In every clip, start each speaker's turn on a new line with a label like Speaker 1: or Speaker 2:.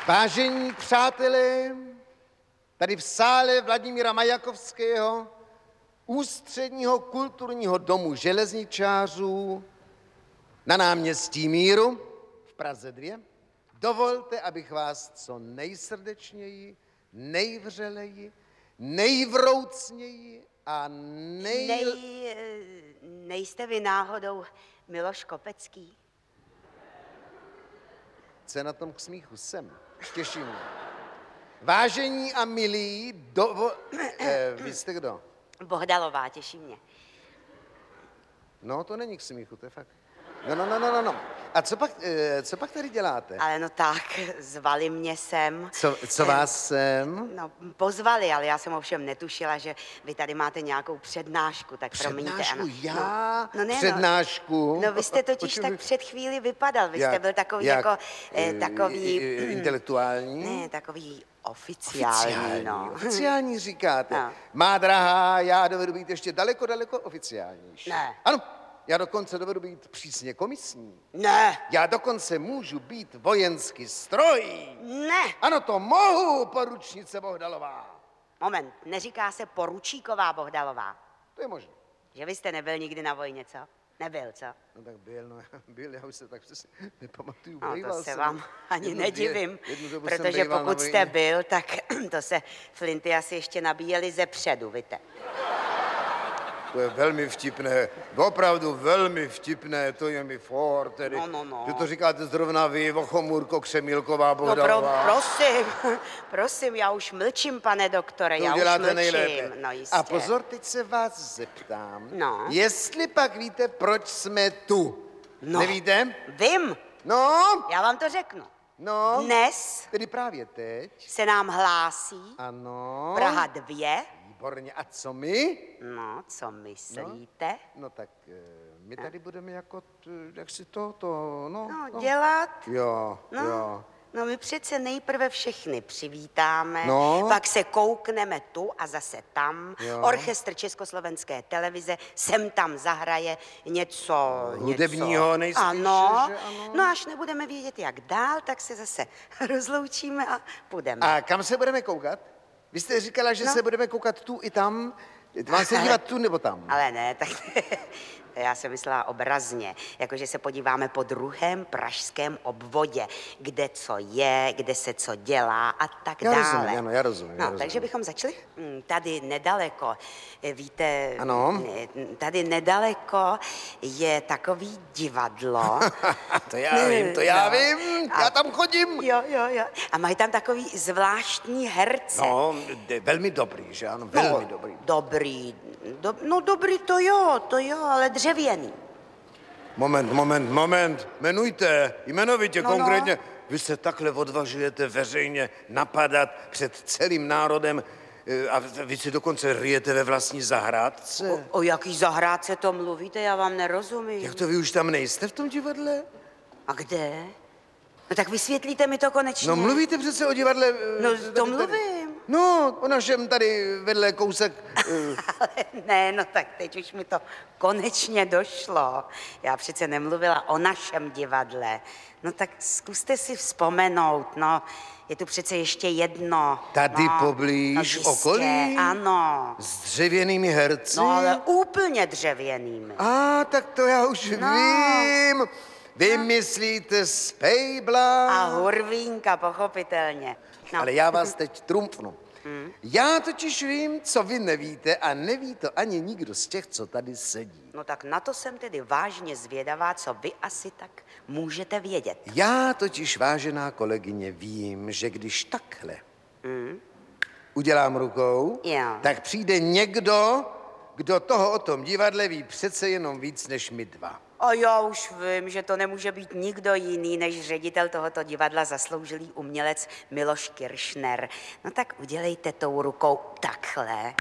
Speaker 1: Vážení přátelé, tady v sále Vladimíra Majakovského, Ústředního kulturního domu železničářů na náměstí Míru v Praze 2, dovolte, abych vás co nejsrdečněji, nejvřeleji, nejvroucněji a
Speaker 2: Nejste vy náhodou Miloš Kopecký?
Speaker 1: Co je na tom k smíchu? Jsem. Těší mě. Vážení a milí, vy jste kdo?
Speaker 2: Bohdalová, těší mě.
Speaker 1: No, to není k smíchu, to je fakt. No. A co pak tady děláte?
Speaker 2: Ale no tak, zvali mě sem.
Speaker 1: Co vás sem?
Speaker 2: No, pozvali, ale já jsem ovšem netušila, že vy tady máte nějakou přednášku, tak promiňte.
Speaker 1: Přednášku?
Speaker 2: Ano.
Speaker 1: Já?
Speaker 2: No, ne,
Speaker 1: přednášku?
Speaker 2: No, vy jste totiž tak před chvíli vypadal, vy jste byl takový jako, takový...
Speaker 1: Intelektuální?
Speaker 2: Ne, takový oficiální, no.
Speaker 1: Oficiální říkáte.
Speaker 2: No.
Speaker 1: Má drahá, já dovedu být ještě daleko oficiálnější.
Speaker 2: Ne.
Speaker 1: Ano, já dokonce dovedu být přísně komisní.
Speaker 2: Ne.
Speaker 1: Já dokonce můžu být vojenský stroj.
Speaker 2: Ne.
Speaker 1: Ano, to mohu, poručnice Bohdalová.
Speaker 2: Moment, neříká se poručíková Bohdalová.
Speaker 1: To je možné.
Speaker 2: Že vy jste nebyl nikdy na vojně, co? Nebyl, co?
Speaker 1: No tak byl, já už se tak přesně nepamatuju.
Speaker 2: No,
Speaker 1: Bejval
Speaker 2: to se
Speaker 1: jsem.
Speaker 2: vám ani nedivím,
Speaker 1: jednu dobu jsem
Speaker 2: protože
Speaker 1: bejval na
Speaker 2: pokud
Speaker 1: vojně.
Speaker 2: jste byl, tak to se flinty asi ještě nabíjely ze předu, víte.
Speaker 1: To je velmi vtipné, opravdu velmi vtipné, to je mi for, tedy.
Speaker 2: No.
Speaker 1: Že to říkáte zrovna vy, Vochomůrko, Křemílková,
Speaker 2: No
Speaker 1: Bohdalová.
Speaker 2: prosím, já už mlčím, pane doktore,
Speaker 1: To
Speaker 2: já už
Speaker 1: děláte
Speaker 2: mlčím.
Speaker 1: nejlépe.
Speaker 2: No jistě.
Speaker 1: A pozor, teď se vás zeptám,
Speaker 2: No.
Speaker 1: jestli pak víte, proč jsme tu.
Speaker 2: No.
Speaker 1: Nevíte?
Speaker 2: Vím,
Speaker 1: No,
Speaker 2: já vám to řeknu.
Speaker 1: no.
Speaker 2: Dnes
Speaker 1: Tedy právě teď.
Speaker 2: se nám hlásí
Speaker 1: Ano.
Speaker 2: Praha 2.
Speaker 1: Výborně. A co my?
Speaker 2: No, co myslíte?
Speaker 1: No tak my tady budeme jako, jak si no.
Speaker 2: No, dělat?
Speaker 1: Jo.
Speaker 2: No my přece nejprve všechny přivítáme,
Speaker 1: No.
Speaker 2: pak se koukneme tu a zase tam.
Speaker 1: Jo.
Speaker 2: Orchestr Československé televize sem tam zahraje něco...
Speaker 1: Hudebního nejspíše,
Speaker 2: ano.
Speaker 1: že ano?
Speaker 2: No až nebudeme vědět, jak dál, tak se zase rozloučíme a půjdeme.
Speaker 1: A kam se budeme koukat? Vy jste říkala, že se budeme koukat tu i tam. Mám se dívat tu nebo tam?
Speaker 2: Ale ne, tak já jsem myslela obrazně, jakože se podíváme po druhém pražském obvodě, kde co je, kde se co dělá a tak
Speaker 1: Já
Speaker 2: dále.
Speaker 1: rozumím, ano, já rozumím.
Speaker 2: Takže bychom začali? Tady nedaleko, víte,
Speaker 1: Ano.
Speaker 2: Tady nedaleko je takový divadlo.
Speaker 1: To já vím, já tam chodím.
Speaker 2: Jo. A mají tam takový zvláštní herce.
Speaker 1: No, velmi dobrý, že ano, velmi dobrý.
Speaker 2: Dobrý to jo, ale dřevěný.
Speaker 1: Moment, jmenujte, jmenovitě,
Speaker 2: No.
Speaker 1: konkrétně. Vy se takhle odvažujete veřejně napadat před celým národem a vy si dokonce ryjete ve vlastní zahrádce.
Speaker 2: O jaký zahrádce to mluvíte, já vám nerozumím.
Speaker 1: Jak to vy už tam nejste v tom divadle?
Speaker 2: A kde? No tak vysvětlíte mi to konečně.
Speaker 1: No mluvíte přece o divadle...
Speaker 2: No
Speaker 1: tady.
Speaker 2: to mluvím.
Speaker 1: No, o našem tady vedle kousek...
Speaker 2: Ale ne, no tak teď už mi to konečně došlo. Já přece nemluvila o našem divadle. No tak zkuste si vzpomenout, no. Je tu přece ještě jedno.
Speaker 1: Tady
Speaker 2: no,
Speaker 1: poblíž,
Speaker 2: jistě,
Speaker 1: okolí?
Speaker 2: Ano.
Speaker 1: S dřevěnými herci?
Speaker 2: No ale úplně dřevěnými.
Speaker 1: Tak to já už vím. Vy myslíte Spejbla?
Speaker 2: A Hurvínka, pochopitelně. No.
Speaker 1: Ale já vás teď trumfnu. Já totiž vím, co vy nevíte a neví to ani nikdo z těch, co tady sedí.
Speaker 2: No tak na to jsem tedy vážně zvědavá, co vy asi tak můžete vědět.
Speaker 1: Já totiž, vážená kolegyně, vím, že když takhle udělám rukou,
Speaker 2: Jo.
Speaker 1: tak přijde někdo, kdo toho o tom divadle ví přece jenom víc než my dva.
Speaker 2: A já už vím, že to nemůže být nikdo jiný než ředitel tohoto divadla, zasloužilý umělec Miloš Kiršner. No tak udělejte tou rukou takhle.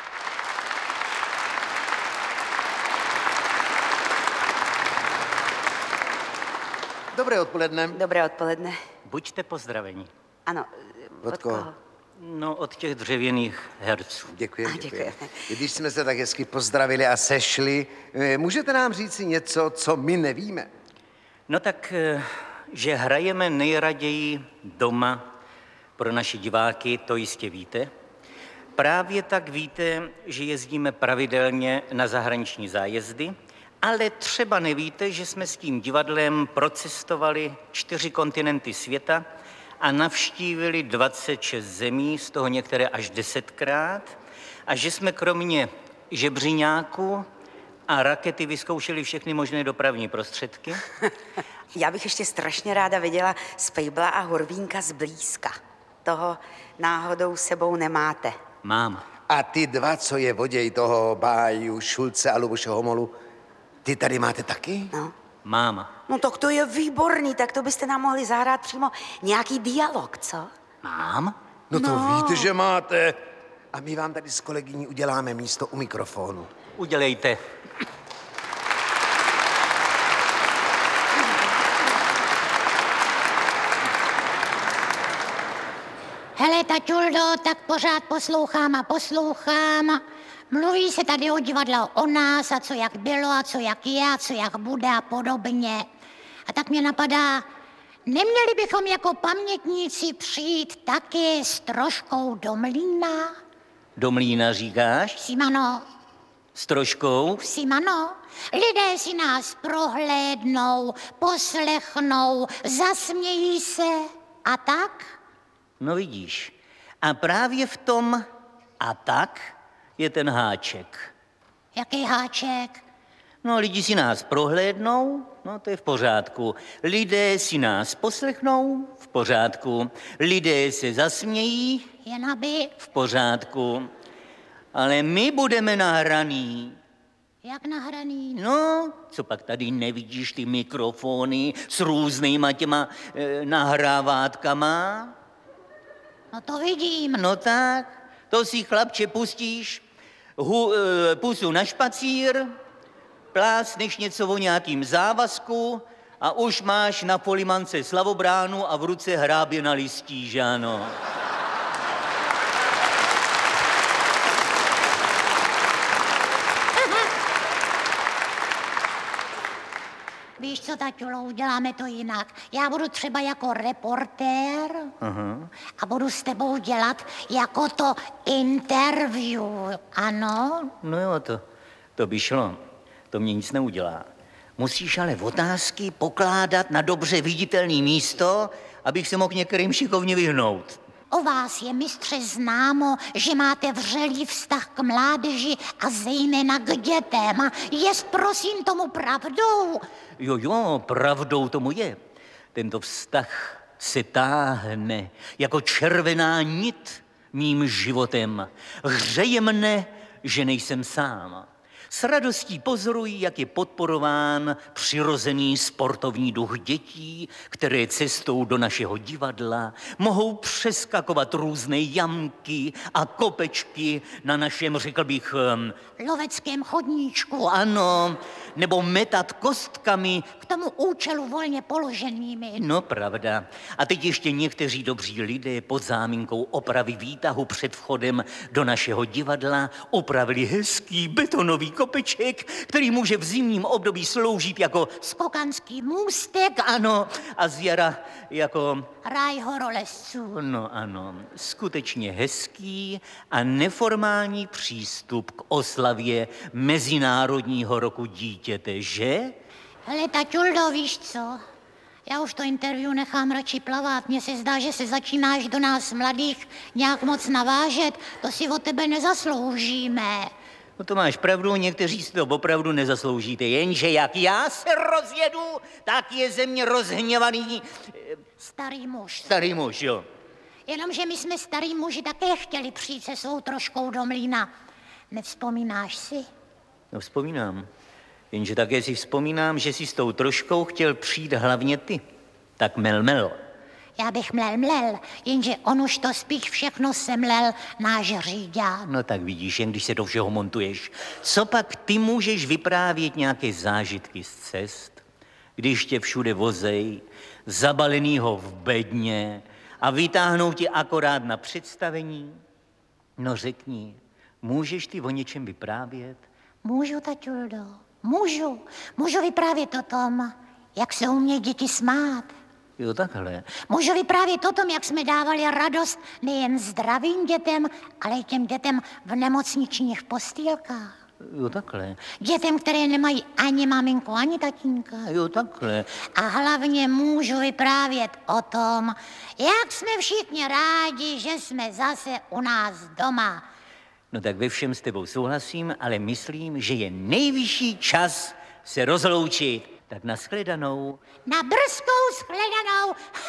Speaker 1: Dobré odpoledne.
Speaker 2: Dobré odpoledne.
Speaker 3: Buďte pozdraveni.
Speaker 2: Ano,
Speaker 1: Od koho?
Speaker 3: No, od těch dřevěných herců.
Speaker 1: Děkujeme.
Speaker 2: Děkujeme.
Speaker 1: Když jsme se tak hezky pozdravili a sešli, můžete nám říci něco, co my nevíme?
Speaker 3: No tak, že hrajeme nejraději doma Pro naše diváky to jistě víte. Právě tak víte, že jezdíme pravidelně na zahraniční zájezdy, ale třeba nevíte, že jsme s tím divadlem procestovali 4 kontinenty světa a navštívili 26 zemí, z toho některé až 10krát, a že jsme kromě žebříňáku a rakety vyzkoušeli všechny možné dopravní prostředky.
Speaker 2: Já bych ještě strašně ráda viděla Spejbla a Horvínka zblízka. Toho náhodou sebou nemáte.
Speaker 3: Mám.
Speaker 1: A ty 2, co je voděj toho Báju, Šulce a Luboše Homolu, ty tady máte taky?
Speaker 2: No.
Speaker 3: Mám.
Speaker 2: No tak to je výborný, tak to byste nám mohli zahrát přímo nějaký dialog, co?
Speaker 3: Mám?
Speaker 1: No to víte, že máte. A my vám tady s kolegyní uděláme místo u mikrofonu.
Speaker 3: Udělejte.
Speaker 4: Hele, taťuldo, tak pořád poslouchám a poslouchám. Mluví se tady o divadle o nás a co jak bylo a co jak je a co jak bude a podobně. A tak mě napadá, neměli bychom jako pamětníci přijít taky s troškou do mlýna?
Speaker 3: Do mlýna říkáš?
Speaker 4: Simano,
Speaker 3: S troškou?
Speaker 4: Simano, lidé si nás prohlédnou, poslechnou, zasmějí se a tak?
Speaker 3: No vidíš. A právě v tom a tak je ten háček.
Speaker 4: Jaký háček?
Speaker 3: No, lidi si nás prohlédnou, no to je v pořádku. Lidé si nás poslechnou, v pořádku. Lidé se zasmějí,
Speaker 4: Jen aby,
Speaker 3: v pořádku. Ale my budeme nahraný.
Speaker 4: jak nahraný?
Speaker 3: No, co pak tady nevidíš ty mikrofony s různýma těma nahrávátkama?
Speaker 4: No to vidím.
Speaker 3: No tak, to si, chlapče, pustíš pusu na špacír, plásneš něco o nějakým závazku a už máš na polimance slavobránu a v ruce hrábě na listí, že ano?
Speaker 4: Víš co, taťulo, uděláme to jinak. Já budu třeba jako reportér a budu s tebou dělat jako to interview, ano?
Speaker 3: No jo, to by šlo. To mě nic neudělá. Musíš ale otázky pokládat na dobře viditelné místo, abych se mohl některým šikovně vyhnout.
Speaker 4: O vás je, mistře, známo, že máte vřelý vztah k mládeži a zejména k dětem. Jest prosím tomu pravdou?
Speaker 3: Jo, pravdou tomu je. Tento vztah se táhne jako červená nit mým životem. Hřeje mne, že nejsem sám. S radostí pozoruji, jak je podporován přirozený sportovní duch dětí, které cestou do našeho divadla mohou přeskakovat různé jamky a kopečky na našem, řekl bych,
Speaker 4: Loveckém chodníčku.
Speaker 3: ano, nebo metat kostkami.
Speaker 4: K tomu účelu volně položenými.
Speaker 3: No, pravda. A teď ještě někteří dobří lidé pod záminkou opravy výtahu před vchodem do našeho divadla upravili hezký betonový kopeček, který může v zimním období sloužit jako
Speaker 4: Skokanský můstek,
Speaker 3: ano, a z jara jako,
Speaker 4: ráj horolezců.
Speaker 3: no ano, skutečně hezký a neformální přístup k oslavě Mezinárodního roku dítěte, že?
Speaker 4: Hele, taťuldo, víš co? Já už to interview nechám radši plavat. Mně se zdá, že se začínáš do nás mladých nějak moc navážet. To si od tebe nezasloužíme.
Speaker 3: No to máš pravdu, někteří si to opravdu nezasloužíte, jenže jak já se rozjedu, tak je ze mě rozhněvaný
Speaker 4: Starý muž.
Speaker 3: starý muž, jo.
Speaker 4: Jenomže my jsme starý muži také chtěli přijít se svou troškou do mlýna. Nevzpomínáš si?
Speaker 3: No vzpomínám, jenže také si vzpomínám, že si s tou troškou chtěl přijít hlavně ty. Tak mel.
Speaker 4: Já bych mlel, jenže on už to spíš všechno semlel náš říďák.
Speaker 3: No tak vidíš, jen když se do všeho montuješ. Co pak ty můžeš vyprávět nějaké zážitky z cest, když tě všude vozej, zabalenýho v bedně a vytáhnou tě akorát na představení? No řekni, můžeš ty o něčem vyprávět?
Speaker 4: Můžu, taťuldo, můžu vyprávět o tom, jak se umějí děti smát.
Speaker 3: Jo, takhle.
Speaker 4: Můžu vyprávět o tom, jak jsme dávali radost nejen zdravým dětem, ale i těm dětem v nemocničních postýlkách.
Speaker 3: Jo, takhle.
Speaker 4: Dětem, které nemají ani maminku, ani tatínka.
Speaker 3: Jo, takhle.
Speaker 4: A hlavně můžu vyprávět o tom, jak jsme všichni rádi, že jsme zase u nás doma.
Speaker 3: No tak ve všem s tebou souhlasím, ale myslím, že je nejvyšší čas se rozloučit. Tak nashledanou.
Speaker 4: Na brzkou shledanou.